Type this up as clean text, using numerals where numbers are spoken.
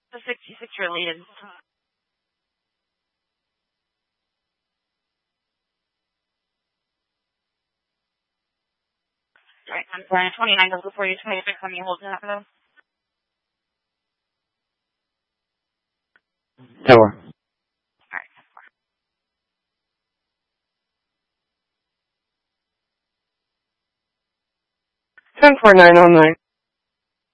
The 66 related. Right, I'm sorry, 29 goes before you, 26 on the hold that though. Tower. Alright. 104909.